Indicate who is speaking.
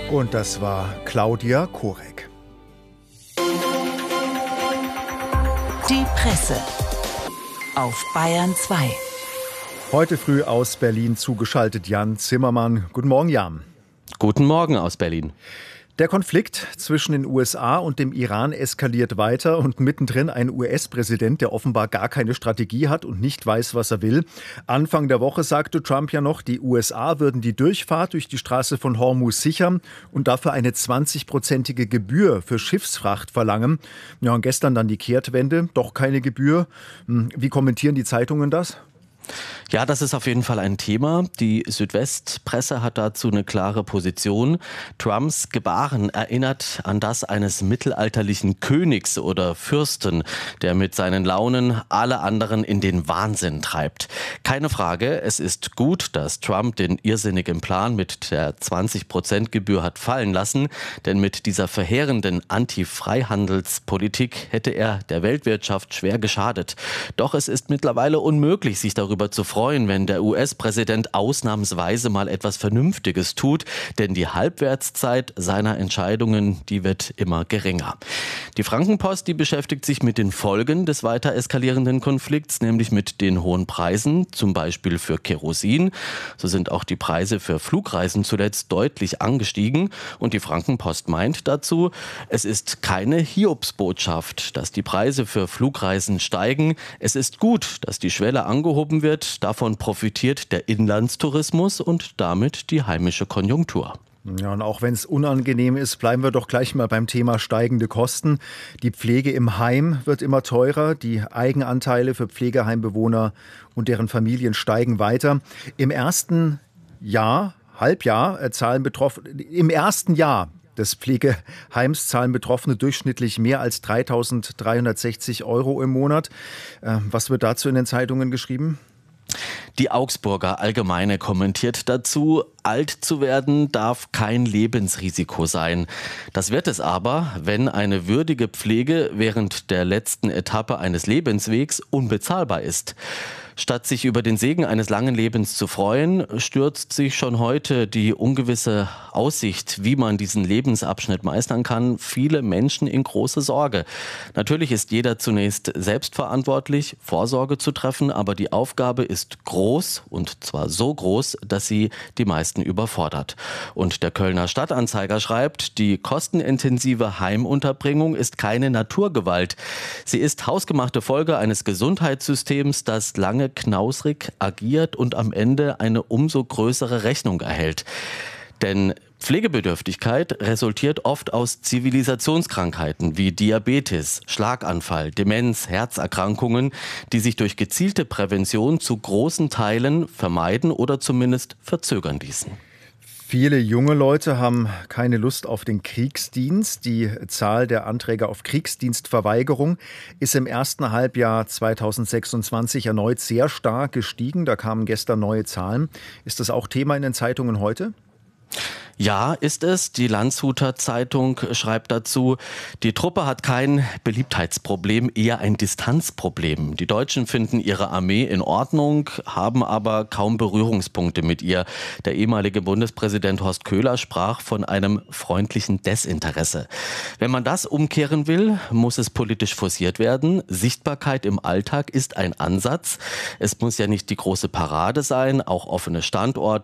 Speaker 1: Und das war Claudia Korek.
Speaker 2: Die Presse auf Bayern 2.
Speaker 1: Heute früh aus Berlin zugeschaltet Jan Zimmermann. Guten Morgen, Jan.
Speaker 3: Guten Morgen aus Berlin.
Speaker 1: Der Konflikt zwischen den USA und dem Iran eskaliert weiter und mittendrin ein US-Präsident, der offenbar gar keine Strategie hat und nicht weiß, was er will. Anfang der Woche sagte Trump ja noch, die USA würden die Durchfahrt durch die Straße von Hormuz sichern und dafür eine 20-prozentige Gebühr für Schiffsfracht verlangen. Ja, und gestern dann die Kehrtwende, doch keine Gebühr. Wie kommentieren die Zeitungen das?
Speaker 3: Ja, das ist auf jeden Fall ein Thema. Die Südwestpresse hat dazu eine klare Position. Trumps Gebaren erinnert an das eines mittelalterlichen Königs oder Fürsten, der mit seinen Launen alle anderen in den Wahnsinn treibt. Keine Frage, es ist gut, dass Trump den irrsinnigen Plan mit der 20%-Gebühr hat fallen lassen, denn mit dieser verheerenden Anti-Freihandelspolitik hätte er der Weltwirtschaft schwer geschadet. Doch es ist mittlerweile unmöglich, sich darüber zu freuen, wenn der US-Präsident ausnahmsweise mal etwas Vernünftiges tut, denn die Halbwertszeit seiner Entscheidungen, die wird immer geringer. Die Frankenpost, die beschäftigt sich mit den Folgen des weiter eskalierenden Konflikts, nämlich mit den hohen Preisen, zum Beispiel für Kerosin. So sind auch die Preise für Flugreisen zuletzt deutlich angestiegen. Und die Frankenpost meint dazu, es ist keine Hiobsbotschaft, dass die Preise für Flugreisen steigen. Es ist gut, dass die Schwelle angehoben wird. Davon profitiert der Inlandstourismus und damit die heimische Konjunktur.
Speaker 1: Ja, und auch wenn es unangenehm ist, bleiben wir doch gleich mal beim Thema steigende Kosten. Die Pflege im Heim wird immer teurer. Die Eigenanteile für Pflegeheimbewohner und deren Familien steigen weiter. Im ersten Jahr des Pflegeheims zahlen Betroffene durchschnittlich mehr als 3.360 € im Monat. Was wird dazu in den Zeitungen geschrieben?
Speaker 3: Die Augsburger Allgemeine kommentiert dazu, alt zu werden darf kein Lebensrisiko sein. Das wird es aber, wenn eine würdige Pflege während der letzten Etappe eines Lebenswegs unbezahlbar ist. Statt sich über den Segen eines langen Lebens zu freuen, stürzt sich schon heute die ungewisse Aussicht, wie man diesen Lebensabschnitt meistern kann, viele Menschen in große Sorge. Natürlich ist jeder zunächst selbstverantwortlich, Vorsorge zu treffen, aber die Aufgabe ist groß und zwar so groß, dass sie die meisten überfordert. Und der Kölner Stadtanzeiger schreibt, die kostenintensive Heimunterbringung ist keine Naturgewalt. Sie ist hausgemachte Folge eines Gesundheitssystems, das lange knausrig agiert und am Ende eine umso größere Rechnung erhält. Denn Pflegebedürftigkeit resultiert oft aus Zivilisationskrankheiten wie Diabetes, Schlaganfall, Demenz, Herzerkrankungen, die sich durch gezielte Prävention zu großen Teilen vermeiden oder zumindest verzögern ließen.
Speaker 1: Viele junge Leute haben keine Lust auf den Kriegsdienst. Die Zahl der Anträge auf Kriegsdienstverweigerung ist im ersten Halbjahr 2026 erneut sehr stark gestiegen. Da kamen gestern neue Zahlen. Ist das auch Thema in den Zeitungen heute?
Speaker 3: Ja, ist es. Die Landshuter Zeitung schreibt dazu, die Truppe hat kein Beliebtheitsproblem, eher ein Distanzproblem. Die Deutschen finden ihre Armee in Ordnung, haben aber kaum Berührungspunkte mit ihr. Der ehemalige Bundespräsident Horst Köhler sprach von einem freundlichen Desinteresse. Wenn man das umkehren will, muss es politisch forciert werden. Sichtbarkeit im Alltag ist ein Ansatz. Es muss ja nicht die große Parade sein, auch offene Standorte